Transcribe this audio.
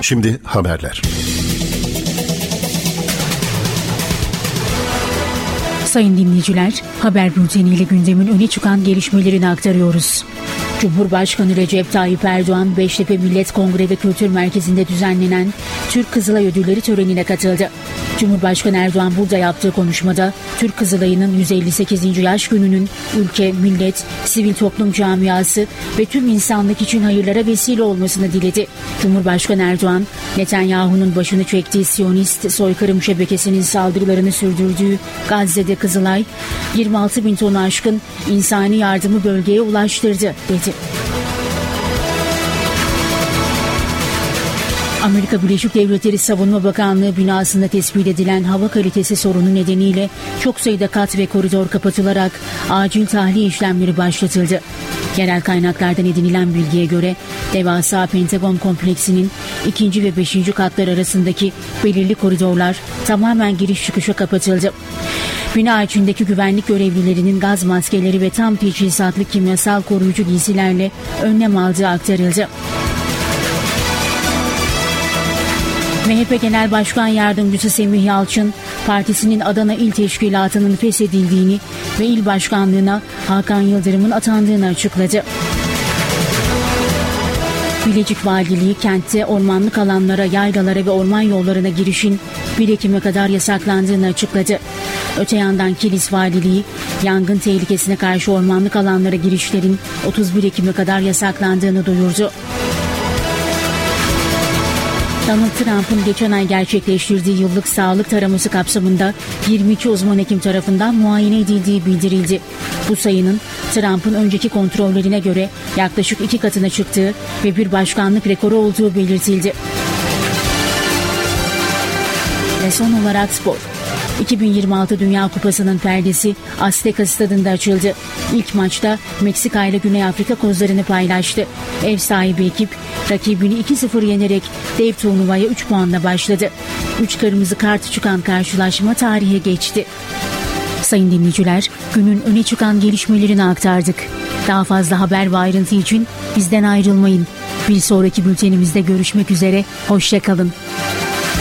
Şimdi haberler. Sayın dinleyiciler, haber bülteniyle gündemin öne çıkan gelişmelerini aktarıyoruz. Cumhurbaşkanı Recep Tayyip Erdoğan, Beştepe Millet Kongre ve Kültür Merkezi'nde düzenlenen Türk Kızılay Ödülleri törenine katıldı. Cumhurbaşkanı Erdoğan burada yaptığı konuşmada Türk Kızılayı'nın 158. yaş gününün ülke, millet, sivil toplum camiası ve tüm insanlık için hayırlara vesile olmasını diledi. Cumhurbaşkanı Erdoğan, Netanyahu'nun başını çektiği Siyonist soykırım şebekesinin saldırılarını sürdürdüğü Gazze'de Kızılay, 26 bin tonu aşkın insani yardımı bölgeye ulaştırdı, dedi. Amerika Birleşik Devletleri Savunma Bakanlığı binasında tespit edilen hava kalitesi sorunu nedeniyle çok sayıda kat ve koridor kapatılarak acil tahliye işlemleri başlatıldı. Yerel kaynaklardan edinilen bilgiye göre devasa Pentagon kompleksinin 2. ve 5. katlar arasındaki belirli koridorlar tamamen giriş çıkışa kapatıldı. Bina içindeki güvenlik görevlilerinin gaz maskeleri ve tam teçhizatlı kimyasal koruyucu giysilerle önlem aldığı aktarıldı. MHP Genel Başkan Yardımcısı Semih Yalçın, partisinin Adana İl Teşkilatı'nın feshedildiğini ve il başkanlığına Hakan Yıldırım'ın atandığını açıkladı. Bilecik Valiliği kentte ormanlık alanlara, yaylalara ve orman yollarına girişin 1 Ekim'e kadar yasaklandığını açıkladı. Öte yandan Kilis Valiliği, yangın tehlikesine karşı ormanlık alanlara girişlerin 31 Ekim'e kadar yasaklandığını duyurdu. Donald Trump'ın geçen ay gerçekleştirdiği yıllık sağlık taraması kapsamında 22 uzman hekim tarafından muayene edildiği bildirildi. Bu sayının Trump'ın önceki kontrollerine göre yaklaşık 2 katına çıktığı ve bir başkanlık rekoru olduğu belirtildi. Ve son olarak spor. 2026 Dünya Kupası'nın perdesi Azteca Stadı'nda açıldı. İlk maçta Meksika ile Güney Afrika kozlarını paylaştı. Ev sahibi ekip rakibini 2-0 yenerek dev turnuvaya 3 puanla başladı. 3 kırmızı kart çıkan karşılaşma tarihe geçti. Sayın dinleyiciler, günün öne çıkan gelişmelerini aktardık. Daha fazla haber ve ayrıntı için bizden ayrılmayın. Bir sonraki bültenimizde görüşmek üzere, hoşça kalın.